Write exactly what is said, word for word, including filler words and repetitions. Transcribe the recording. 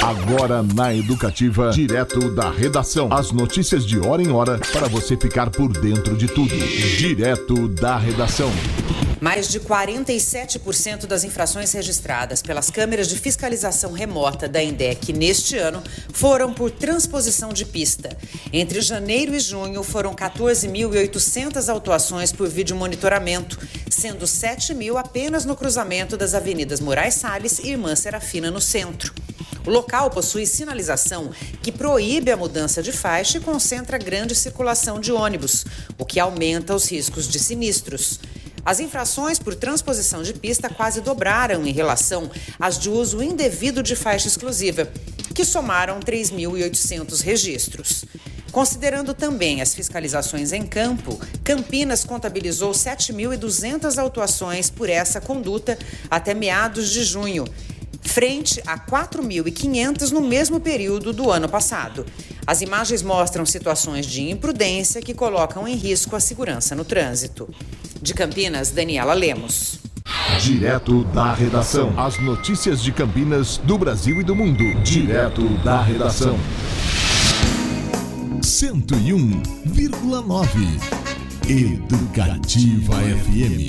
Agora na Educativa, direto da redação. As notícias de hora em hora para você ficar por dentro de tudo. Direto da redação. Mais de quarenta e sete por cento das infrações registradas pelas câmeras de fiscalização remota da INDEC neste ano foram por transposição de pista. Entre janeiro e junho foram quatorze mil e oitocentas autuações por vídeo monitoramento, sendo sete mil apenas no cruzamento das avenidas Moraes Salles e Irmã Serafina no centro. O local possui sinalização que proíbe a mudança de faixa e concentra grande circulação de ônibus, o que aumenta os riscos de sinistros. As infrações por transposição de pista quase dobraram em relação às de uso indevido de faixa exclusiva, que somaram três mil e oitocentos registros. Considerando também as fiscalizações em campo, Campinas contabilizou sete mil e duzentas autuações por essa conduta até meados de junho, frente a quatro mil e quinhentas no mesmo período do ano passado. As imagens mostram situações de imprudência que colocam em risco a segurança no trânsito. De Campinas, Daniela Lemos. Direto da redação. As notícias de Campinas, do Brasil e do mundo. Direto da redação. cento e um vírgula nove Educativa F M.